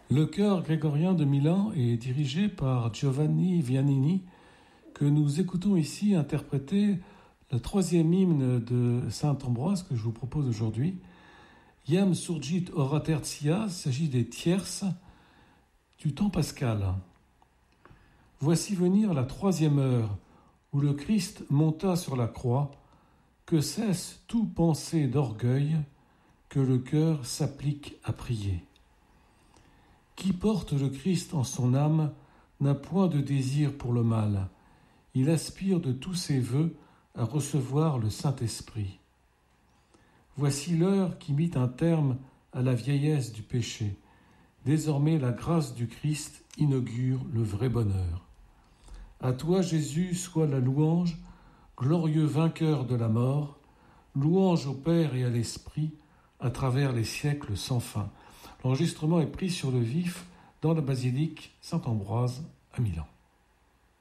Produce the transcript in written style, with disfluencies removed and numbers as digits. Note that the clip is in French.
Le chœur grégorien de Milan est dirigé par Giovanni Viannini, que nous écoutons ici interpréter le troisième hymne de saint Ambroise que je vous propose aujourd'hui. Iam surgit ora tertia, il s'agit des tierces du temps pascal. Voici venir la troisième heure où le Christ monta sur la croix, que cesse tout pensée d'orgueil, que le cœur s'applique à prier. Qui porte le Christ en son âme n'a point de désir pour le mal. Il aspire de tous ses vœux à recevoir le Saint-Esprit. Voici l'heure qui mit un terme à la vieillesse du péché. Désormais, la grâce du Christ inaugure le vrai bonheur. À toi, Jésus, soit la louange, glorieux vainqueur de la mort, louange au Père et à l'Esprit, à travers les siècles sans fin. L'enregistrement est pris sur le vif dans la basilique Saint-Ambroise à Milan.